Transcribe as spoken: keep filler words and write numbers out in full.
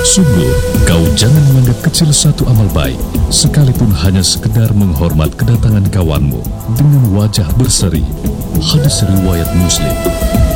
Sungguh, kau jangan menganggap kecil satu amal baik, sekalipun hanya sekedar menghormat kedatangan kawanmu dengan wajah berseri. Hadis riwayat Muslim.